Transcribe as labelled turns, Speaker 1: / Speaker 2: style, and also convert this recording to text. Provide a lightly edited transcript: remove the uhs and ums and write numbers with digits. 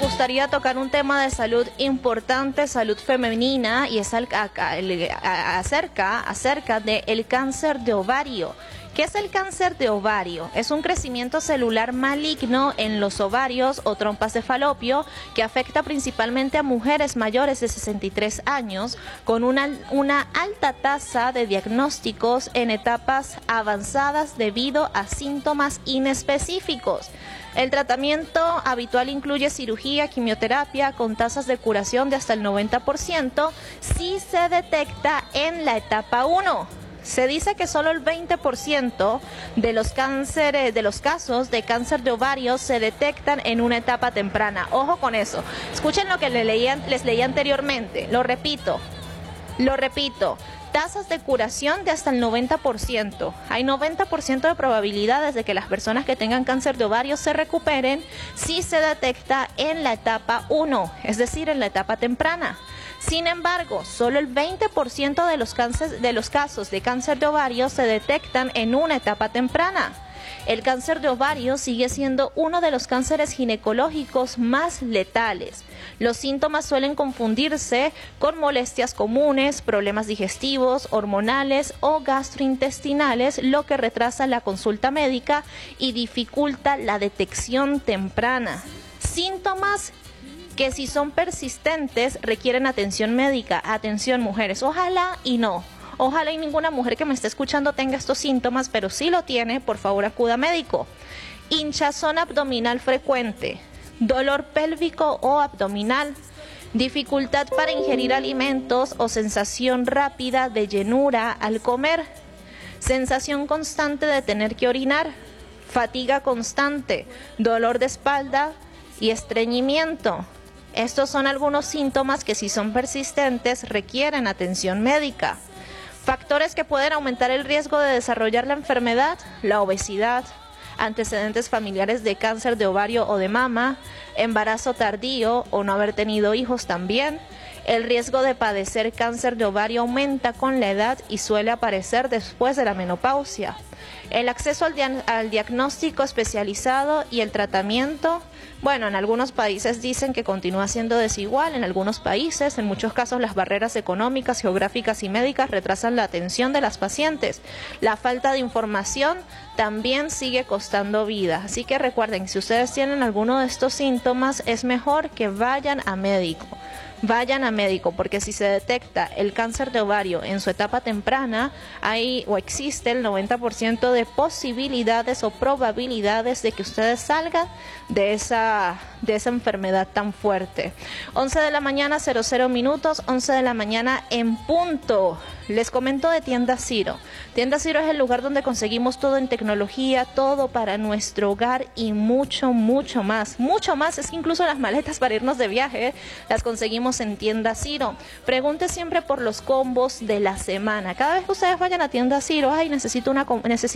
Speaker 1: gustaría tocar un tema de salud importante, salud femenina, y es acerca del cáncer de ovario. ¿Qué es el cáncer de ovario? Es un crecimiento celular maligno en los ovarios o trompas de falopio que afecta principalmente a mujeres mayores de 63 años con una alta tasa de diagnósticos en etapas avanzadas debido a síntomas inespecíficos. El tratamiento habitual incluye cirugía, quimioterapia con tasas de curación de hasta el 90% si se detecta en la etapa 1. Se dice que solo el 20% de los casos de cáncer de ovario se detectan en una etapa temprana. Ojo con eso. Escuchen lo que les leí anteriormente. Lo repito. Tasas de curación de hasta el 90%. Hay 90% de probabilidades de que las personas que tengan cáncer de ovario se recuperen si se detecta en la etapa 1, es decir, en la etapa temprana. Sin embargo, solo el 20% de los casos de cáncer de ovario se detectan en una etapa temprana. El cáncer de ovario sigue siendo uno de los cánceres ginecológicos más letales. Los síntomas suelen confundirse con molestias comunes, problemas digestivos, hormonales o gastrointestinales, lo que retrasa la consulta médica y dificulta la detección temprana. Síntomas que si son persistentes requieren atención médica. Atención, mujeres, ojalá y ninguna mujer que me esté escuchando tenga estos síntomas, pero si lo tiene, por favor acuda a médico. Hinchazón abdominal frecuente, dolor pélvico o abdominal, dificultad para ingerir alimentos o sensación rápida de llenura al comer, sensación constante de tener que orinar, fatiga constante, dolor de espalda y estreñimiento. Estos son algunos síntomas que si son persistentes requieren atención médica. Factores que pueden aumentar el riesgo de desarrollar la enfermedad: la obesidad, antecedentes familiares de cáncer de ovario o de mama, embarazo tardío o no haber tenido hijos también. El riesgo de padecer cáncer de ovario aumenta con la edad y suele aparecer después de la menopausia. El acceso al diagnóstico especializado y el tratamiento, bueno, en algunos países dicen que continúa siendo desigual, en algunos países, en muchos casos las barreras económicas, geográficas y médicas retrasan la atención de las pacientes. La falta de información también sigue costando vidas, así que recuerden, si ustedes tienen alguno de estos síntomas, es mejor que vayan a médico. Vayan a médico, porque si se detecta el cáncer de ovario en su etapa temprana, existe el 90% de posibilidades o probabilidades de que ustedes salgan de esa enfermedad tan fuerte. 11 de la mañana, 00 minutos, 11 de la mañana en punto. Les comento de Tienda Ciro. Tienda Ciro es el lugar donde conseguimos todo en tecnología, todo para nuestro hogar y mucho, mucho más. Mucho más, es que incluso las maletas para irnos de viaje las conseguimos en Tienda Ciro. Pregunte siempre por los combos de la semana. Cada vez que ustedes vayan a Tienda Ciro, necesito